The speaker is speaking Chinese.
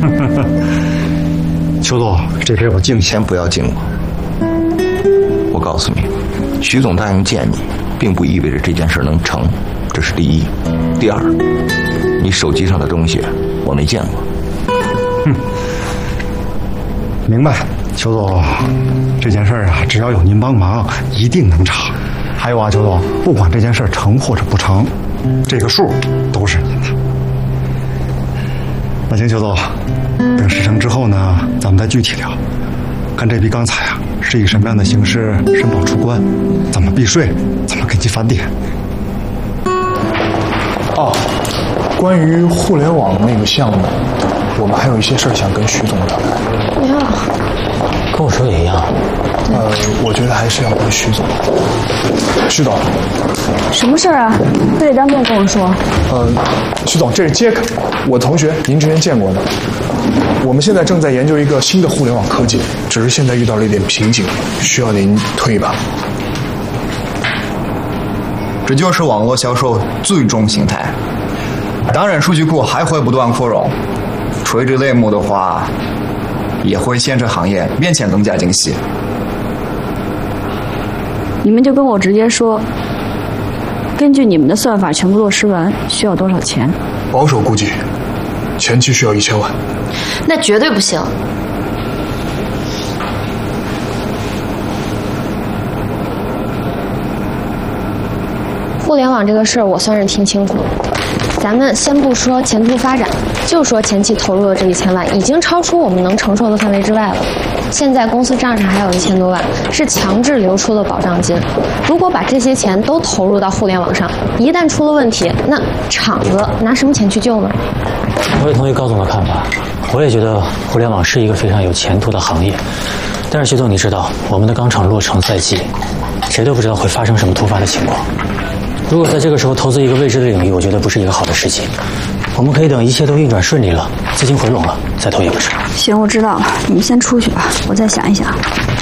邱总，这事我敬你。 先不要敬我。我告诉你，徐总答应见你，并不意味着这件事能成，这是第一。第二，你手机上的东西我没见过。 明白，邱总，这件事啊，只要有您帮忙，一定能查。还有啊，邱总，不管这件事成或者不成，这个数都是您的。那行，邱总，等事成之后呢，咱们再具体聊，看这笔钢材啊是以什么样的形式申报出关，怎么避税，怎么给其返点。 哦，关于互联网那个项目，我们还有一些事儿想跟徐总聊。 没有， 跟我说也一样。 我觉得还是要跟徐总。徐总， 什么事儿啊？非得当面跟我说？ 徐总，这是杰克，我同学，您之前见过的。我们现在正在研究一个新的互联网科技，只是现在遇到了一点瓶颈，需要您推一把。 这就是网络销售最终形态。当然，数据库还会不断扩容，垂直类目的话，也会牵扯行业变迁更加精细。 你们就跟我直接说，根据你们的算法全部落实完，需要多少钱？ 保守估计，前期需要1000万。 那绝对不行。互联网这个事儿，我算是听清楚了。咱们先不说前途发展，就说前期投入的这1000万，已经超出我们能承受的范围之外了。现在公司账上还有1000多万，是强制流出的保障金。如果把这些钱都投入到互联网上，一旦出了问题，那厂子拿什么钱去救呢？ 我也同意高总的看法，我也觉得互联网是一个非常有前途的行业。但是徐总，你知道我们的钢厂落成在即，谁都不知道会发生什么突发的情况。如果在这个时候投资一个未知的领域，我觉得不是一个好的时机。我们可以等一切都运转顺利了，资金回笼了，再投一个试。 行，我知道了，你们先出去吧，我再想一想。